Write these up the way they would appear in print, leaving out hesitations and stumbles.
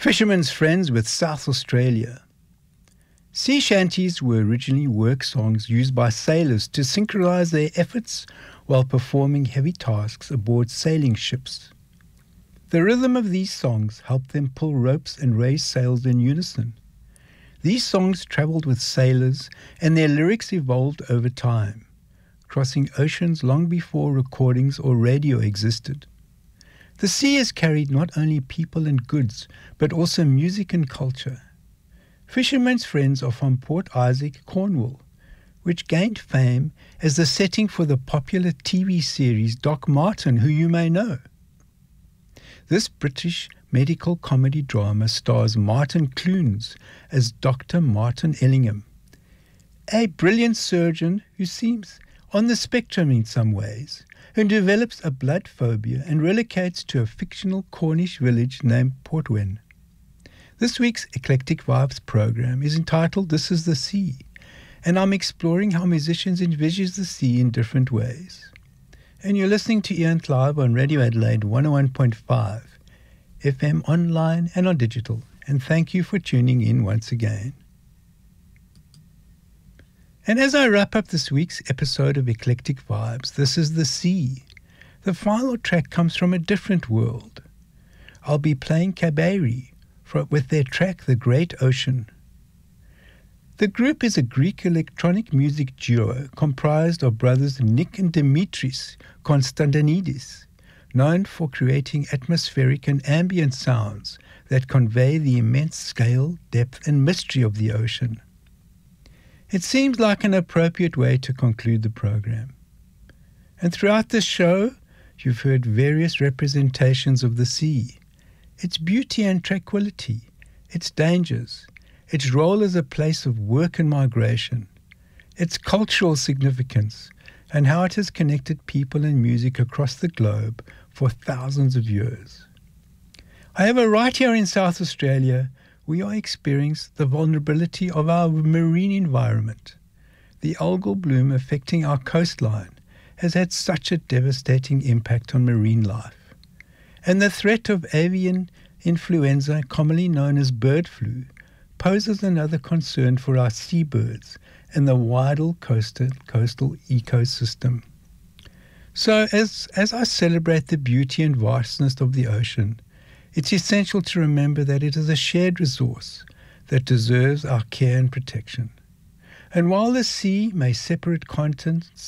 Fishermen's Friends with South Australia. Sea shanties were originally work songs used by sailors to synchronize their efforts while performing heavy tasks aboard sailing ships. The rhythm of these songs helped them pull ropes and raise sails in unison. These songs traveled with sailors, and their lyrics evolved over time, crossing oceans long before recordings or radio existed. The sea has carried not only people and goods, but also music and culture. Fishermen's Friends are from Port Isaac, Cornwall, which gained fame as the setting for the popular TV series Doc Martin, who you may know. This British medical comedy drama stars Martin Clunes as Dr. Martin Ellingham, a brilliant surgeon who seems on the spectrum in some ways, and develops a blood phobia and relocates to a fictional Cornish village named Portwen. This week's Eclectic Vibes program is entitled This is the Sea, and I'm exploring how musicians envision the sea in different ways. And you're listening to Ian Clive on Radio Adelaide 101.5, FM online and on digital, and thank you for tuning in once again. And as I wrap up this week's episode of Eclectic Vibes, This is the Sea, the final track comes from a different world. I'll be playing Kaberi with their track The Great Ocean. The group is a Greek electronic music duo comprised of brothers Nick and Dimitris Konstantinidis, known for creating atmospheric and ambient sounds that convey the immense scale, depth and mystery of the ocean. It seems like an appropriate way to conclude the program. And throughout this show, you've heard various representations of the sea, its beauty and tranquility, its dangers, its role as a place of work and migration, its cultural significance, and how it has connected people and music across the globe for thousands of years. However, right here in South Australia, we are experiencing the vulnerability of our marine environment. The algal bloom affecting our coastline has had such a devastating impact on marine life. And the threat of avian influenza, commonly known as bird flu, poses another concern for our seabirds and the wider coastal ecosystem. So as I celebrate the beauty and vastness of the ocean, it's essential to remember that it is a shared resource that deserves our care and protection. And while the sea may separate continents,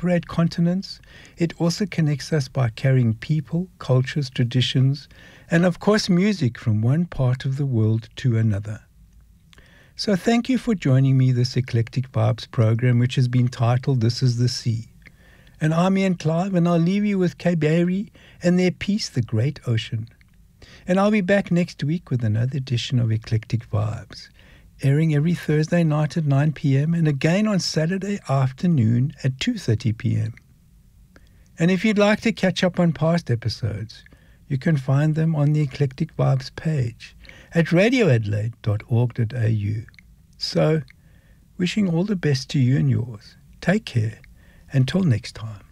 it also connects us by carrying people, cultures, traditions, and of course music from one part of the world to another. So thank you for joining me this Eclectic Vibes program, which has been titled This is the Sea. And I'm Ian Clive, and I'll leave you with Kaberi and their piece, The Great Ocean. And I'll be back next week with another edition of Eclectic Vibes, airing every Thursday night at 9 p.m. and again on Saturday afternoon at 2:30 p.m. And if you'd like to catch up on past episodes, you can find them on the Eclectic Vibes page at radioadelaide.org.au. So, wishing all the best to you and yours. Take care. Until next time.